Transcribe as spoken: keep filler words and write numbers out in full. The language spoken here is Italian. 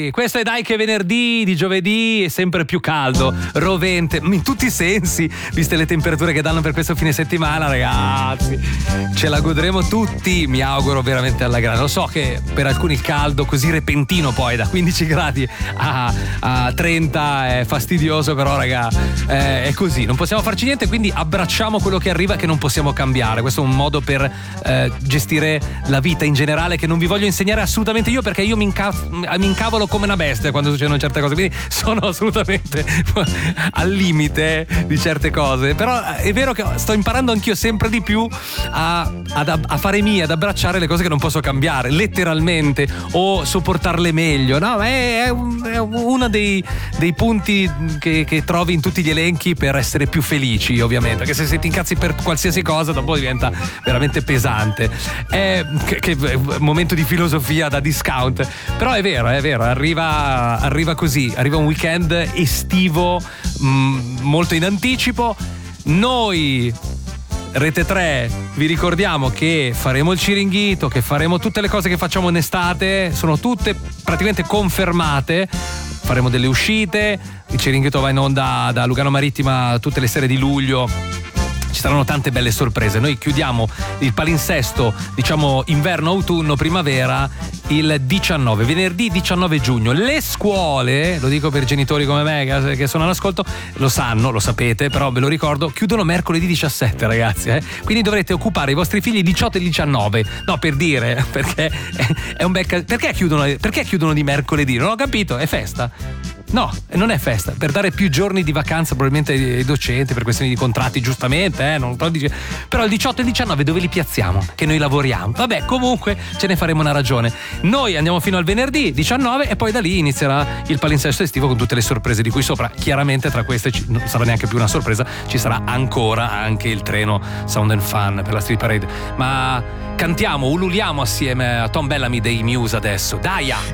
questo è Dai che venerdì, di giovedì è sempre più caldo, rovente, in tutti i sensi, viste le temperature che danno per questo fine settimana, ragazzi. Ce la godremo tutti, mi auguro veramente alla grande. Lo so che per alcuni il caldo così repentino poi da quindici gradi a, a trenta è fastidioso, però raga, eh, è così, non possiamo farci niente, quindi abbracciamo quello che arriva che non possiamo cambiare. Questo è un modo per eh, gestire la vita in generale che non vi voglio insegnare assolutamente io, perché io mi, inca- mi incavolo come una bestia quando succedono certe cose, quindi sono assolutamente al limite di certe cose. Però è vero che sto imparando anch'io sempre di più a, ad, a fare mia, ad abbracciare le cose che non posso cambiare letteralmente o sopportarle meglio, no? È, è, un, è uno dei, dei punti che, che trovi in tutti gli elenchi per essere più felici, ovviamente, perché se, se ti incazzi per qualsiasi cosa dopo diventa veramente pesante. È che, che momento di filosofia da discount, però è vero, è vero, arriva, arriva così, arriva un weekend estivo mh, molto in anticipo. Noi Rete tre vi ricordiamo che faremo il Ciringhito, che faremo tutte le cose che facciamo in estate, sono tutte praticamente confermate. Faremo delle uscite, il Ciringhito va in onda da Lugano Marittima tutte le sere di luglio. Ci saranno tante belle sorprese. Noi chiudiamo il palinsesto, diciamo inverno-autunno, primavera, il diciannove, venerdì diciannove giugno. Le scuole, lo dico per genitori come me che sono all'ascolto, lo sanno, lo sapete, però ve lo ricordo, chiudono mercoledì diciassette, ragazzi, eh? Quindi dovrete occupare i vostri figli diciotto e diciannove. No, per dire, perché è un becca. Perché chiudono, perché chiudono di mercoledì? Non ho capito, è festa? No, non è festa, per dare più giorni di vacanza probabilmente ai docenti per questioni di contratti, giustamente, eh, non lo dice. Però il diciotto e il diciannove dove li piazziamo? Che noi lavoriamo. Vabbè, comunque ce ne faremo una ragione. Noi andiamo fino al venerdì diciannove e poi da lì inizierà il palinsesto estivo con tutte le sorprese di cui sopra. Chiaramente tra queste ci, non sarà neanche più una sorpresa, ci sarà ancora anche il treno Sound and Fun per la Street Parade. Ma cantiamo, ululiamo assieme a Tom Bellamy dei Muse adesso. Dai!